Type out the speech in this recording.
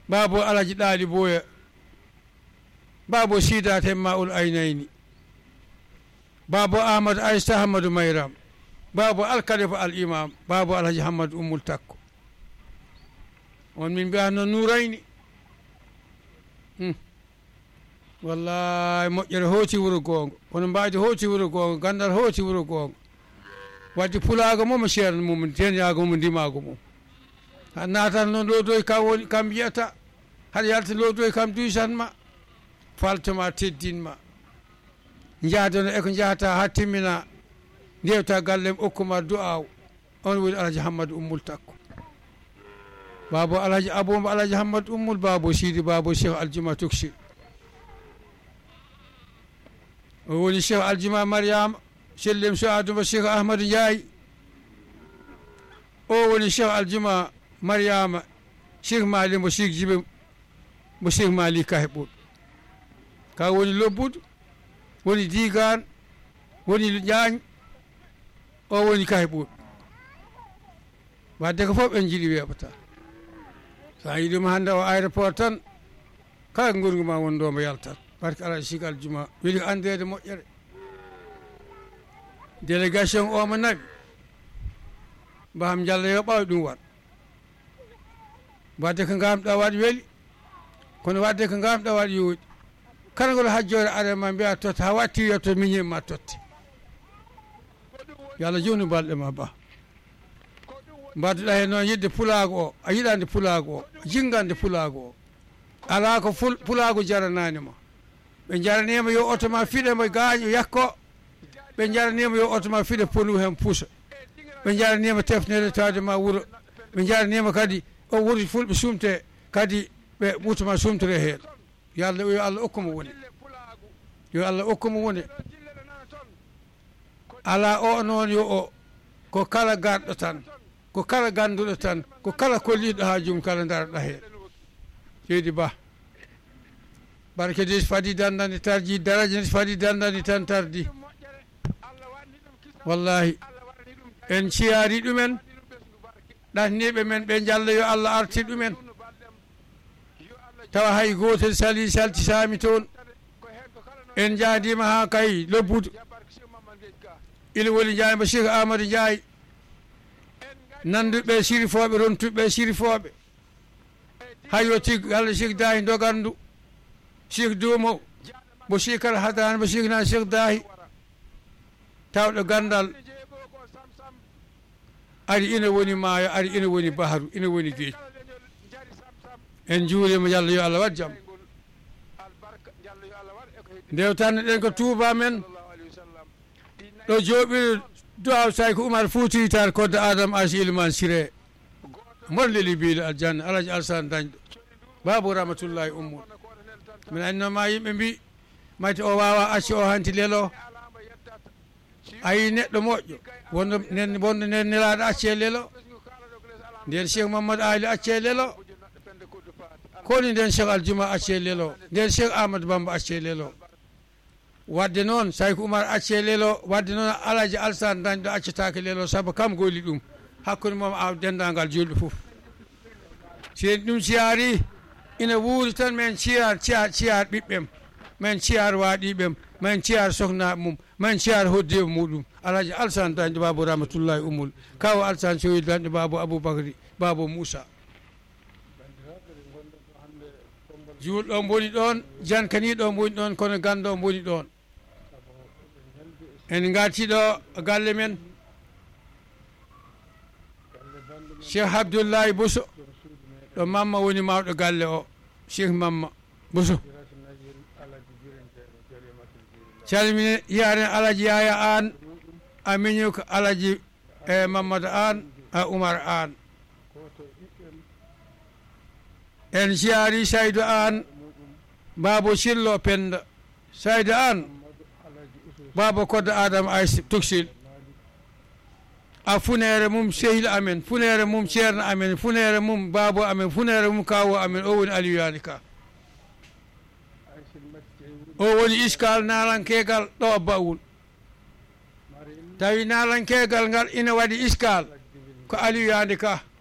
babo alaji ɗaali boya babo sida temmaul aynayni babo ahmadou aissata hammadou mayram babo alkalifa al imam babo alhaji hammadou ummul takko on min mbiyatno nourayni wallahi moƴƴere hooti wuro gongo kono mbadi hooti wuro gongo gandal hooti wuro gongo wadde pulago mum ceerno mum tenyago mum ndimago mum ha natan noon loodoy kam woni kam yiyata haɗa yalta loodoy kam duisanma faltoma teddinma jahdono eko jahata ha timmina ndewta gallem okkuma du'aw on woni alhaji hammadou ummul takko babo alhaji abou alhaji hammadou ummul babo sidi babo cheikh aljuma toksir o woni cheikh aljuma mariama sellem so aduma cheikh ahmadou ndiaye o woni cheikh aljuma mariama cheikh mali mo cheikh jibe mo cheikh mali kahebol ka woni lobbudu woni digan woni jaañ o woni kahebol wadde ko fof en jiiɗi weɓata sa yiɗima hande o aéroport tan kala gurgu ma won ɗo mo yaltat barke alaji cheikh aljuma weeli ko andede moƴƴere délégation o mo naɓi mbaham diallo yo ɓawi ɗum wat wadde ko gamɗa waɗi weeli kono wadde ko gamɗa waɗi yooɗi kala ngol hajjore arema mbiya totta ha watti yetto miñimma totte yo Allah jownu balɗe ma ba mbadduɗa hen noon yidde pulago o a yiɗande pulago o jingande pulago o ala ko pulago jarananima ɓe jaranima yo oto ma fiɗemo gaaño yakko ɓe jaranima yo oto ma fiɗe ponu hen puusa ɓe jaranima tefnede tawde ma wuuro ɓe jaranima kadi o wuuri fulɓe sumte kadi ɓe ɓutoma sumtere heen yo Allah okkuma woni yo Allah okkuma woni ala o noon yo o ko kala garɗo tan ko kala ganduɗo tan ko kala kolliɗo ha jum kala daroɗa heen seydi ba barke de fadi dandande tarji daraja ne fadi dandande tan tardi wallahi en ciyari ɗumen ɗatniɓe men ɓe jalla yo Allah artir ɗumen tawa hay gotel saltisami toon en jaadima ha kay lobbudu ina woni jayma cheikh amadou ndiaye nanduɓe sirifoɓe rontuɓe sirifoɓe hayo tiggo Allah cheikh dahi dogandu cheikh dumo mo cheikh al hadane mo cheikh na cheikh dahi tawɗo gandal ari ina woni maayo ari ina woni baharu ina woni geeji en juurima yallah yo Allah wat jaam ndewtanno ɗen ko touba men ɗo jooɓi duwaw say ko Oumar Foutiyou Tall kodde Adama Aji Ilimane Siré molleli biiɗo aljanna alaji Alassane dañɗo babou rahmatullahi ummul min annoma yimɓe mbi mayte o wawa acci o hanti lelo ayi neɗɗo moƴƴo wonno nen nelaɗo acce lelo nden cheikh Mamadou Ali acce lelo koni nden cheikh aljuma acce lelo nden cheikh Amadou Bamba acce lelo wadde noon say ko Oumar acce lelo wadde noon alaji Alassane dañɗo accetake lelo saabu kam golli ɗum hakkude mom aw dendagal julɗo foof sen ɗum ciyari ina wuuri tan min ciyar ɓiɓɓem min ciyar waɗiɓem min ciyar sohnaɓe mum min ciyar hoddeɓe muɗum alaji Alassane dañɗo babou rahmatullahi ummul kaw Alassane sowi dañɗo babou Aboubacry babou Moussa julɗo boni ɗon jankaniɗo boni ɗon kono ganɗo boni ɗon en gartiɗo galle men cheikh Abdoullahi Bousso ɗo mamma woni mawɗo galle o cheikh mamma Bousso calmini yiyaren alaji Yaya an a miñi ko alaji Mamadou an a Oumar an en jiyari Saydou an babo Sillo Penda Saydou an babo kodde Adama Aïssa Toksil a funere mum sehil amen funere mum ceerno amen funere mum babo amen funere mum kawo amen o woni Aliou Yani Ka o woni iskal nalankegal ɗo bawul tawi nalankegal ngal ina waɗi iskal ko Aliou Yani Ka